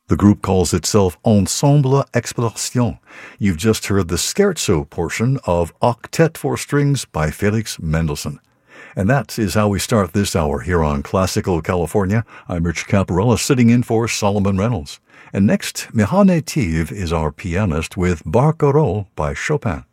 The group calls itself Ensemble Exploration. You've just heard the scherzo portion of Octet for Strings by Felix Mendelssohn. And that is how we start this hour here on Classical California. I'm Rich Caparella, sitting in for Solomon Reynolds. And next, Mihane Tive is our pianist with Barcarolle by Chopin.